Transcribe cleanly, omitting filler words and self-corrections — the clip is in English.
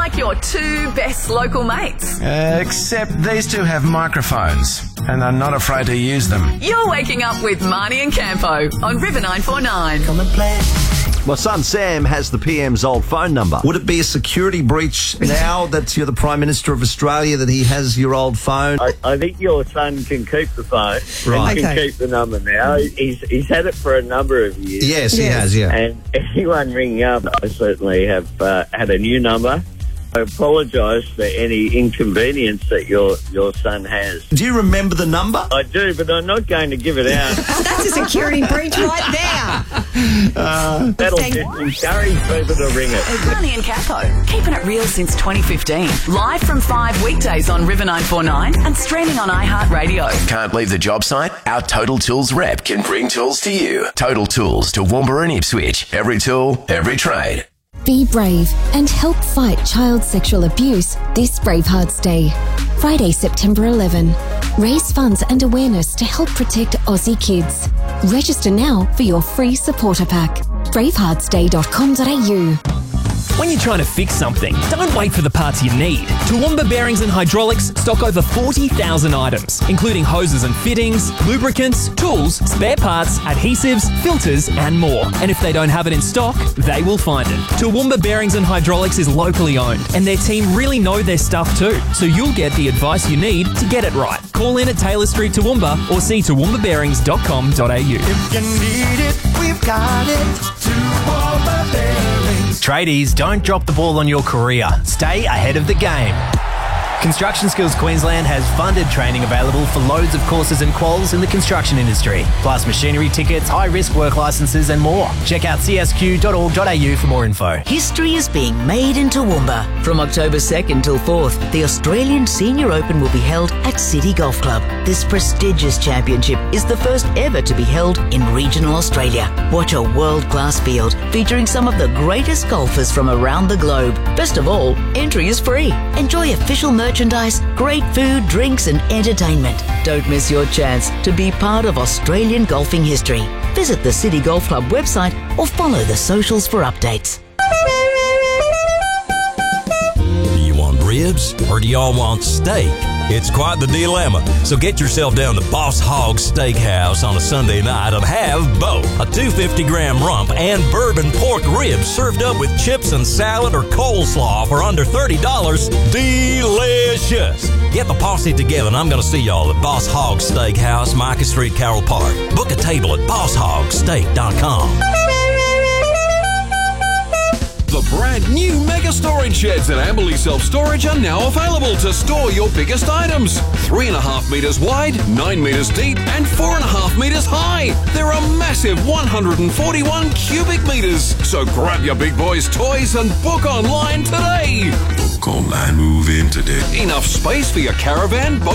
like your two best local mates. Except these two have microphones and are not afraid to use them. You're waking up with Marnie and Campo on River 949. Come and play. My son Sam has the PM's old phone number. Would it be a security breach now that you're the Prime Minister of Australia that he has your old phone? I think your son can keep the phone. Right. And can keep the number now. He's had it for a number of years. Yes, he has, yeah. And anyone ringing up, I certainly have had a new number. I apologise for any inconvenience that your son has. Do you remember the number? I do, but I'm not going to give it out. That's a security breach right there. That'll just encourage people to ring it. Marnie and Campo, keeping it real since 2015. Live from 5 weekdays on River 949 and streaming on iHeartRadio. Can't leave the job site? Our Total Tools rep can bring tools to you. Total Tools to Toowoomba and Ipswich. Every tool, every trade. Be brave and help fight child sexual abuse this Bravehearts Day. Friday, September 11. Raise funds and awareness to help protect Aussie kids. Register now for your free supporter pack. braveheartsday.com.au. When you're trying to fix something, don't wait for the parts you need. Toowoomba Bearings and Hydraulics stock over 40,000 items, including hoses and fittings, lubricants, tools, spare parts, adhesives, filters, and more. And if they don't have it in stock, they will find it. Toowoomba Bearings and Hydraulics is locally owned, and their team really know their stuff too, so you'll get the advice you need to get it right. Call in at Taylor Street Toowoomba or see toowoombabearings.com.au. If you need it, we've got it. Toowoomba Bearings. Tradies, don't drop the ball on your career. Stay ahead of the game. Construction Skills Queensland has funded training available for loads of courses and quals in the construction industry, plus machinery tickets, high-risk work licences and more. Check out csq.org.au for more info. History is being made in Toowoomba. From October 2nd till 4th, the Australian Senior Open will be held at City Golf Club. This prestigious championship is the first ever to be held in regional Australia. Watch a world-class field featuring some of the greatest golfers from around the globe. Best of all, entry is free. Enjoy official merchandise, great food, drinks and entertainment. Don't miss your chance to be part of Australian golfing history. Visit the City Golf Club website or follow the socials for updates. Do you want ribs or do y'all want steak? It's quite the dilemma. So get yourself down to Boss Hog Steakhouse on a Sunday night and have both. A 250-gram rump and bourbon pork ribs served up with chips and salad or coleslaw for under $30. Delicious. Get the posse together and I'm going to see y'all at Boss Hog Steakhouse, Micah Street, Carroll Park. Book a table at bosshogssteak.com. The brand new Mega Storage Sheds at Amberley Self Storage are now available to store your biggest items. 3.5 metres wide, 9 metres deep and 4.5 metres high. They're a massive 141 cubic metres. So grab your big boys' toys and book online today. Book online, move in today. Enough space for your caravan, boat